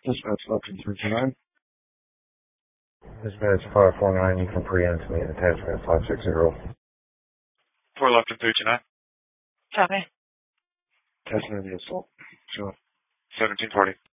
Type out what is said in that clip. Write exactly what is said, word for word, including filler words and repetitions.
Dispatch Lupton three two nine. Dispatch five four nine, you can preempt me, attachment five six zero. four Lupton three two nine. Copy. Testing the assault. Sure. seventeen forty.